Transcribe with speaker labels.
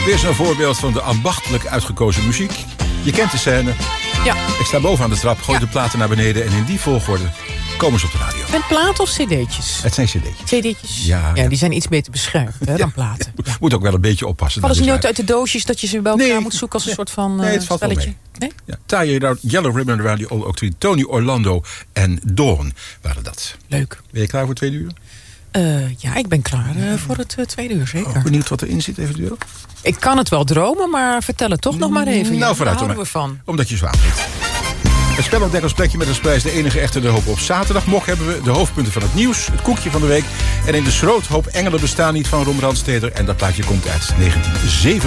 Speaker 1: Weer zo'n voorbeeld van de ambachtelijk uitgekozen muziek. Je kent de scène.
Speaker 2: Ja.
Speaker 1: Ik sta bovenaan de trap, gooi de platen naar beneden... en in die volgorde komen ze op de radio.
Speaker 2: Met platen of cd'tjes?
Speaker 1: Het zijn cd'tjes.
Speaker 2: cd'tjes?
Speaker 1: Ja.
Speaker 2: Die zijn iets beter beschermd dan platen.
Speaker 1: Je moet ook wel een beetje oppassen.
Speaker 2: Vallen ze nooit uit de doosjes dat je ze bij elkaar moet zoeken... als een soort van
Speaker 1: het valt wel
Speaker 2: spelletje?
Speaker 1: mee. Nee? Ja, Yellow Ribbon Radio All Oak Tony Orlando en Dawn waren dat.
Speaker 2: Leuk.
Speaker 1: Ben je klaar voor 2 uur?
Speaker 2: Ja, ik ben klaar voor het 2 uur, zeker.
Speaker 1: Oh, benieuwd wat erin zit eventueel?
Speaker 2: Ik kan het wel dromen, maar vertel het toch nog maar even.
Speaker 1: Nou, vooruit.
Speaker 2: Daar houden we van.
Speaker 1: Omdat je zwaar bent. Het spel ontdekt ons plekje met als prijs de enige echte De Hoop op zaterdagmok hebben we de hoofdpunten van het nieuws, het koekje van de week. En in de schroothoop Engelen bestaan niet van Ron Brandsteder. En dat plaatje komt uit 1907.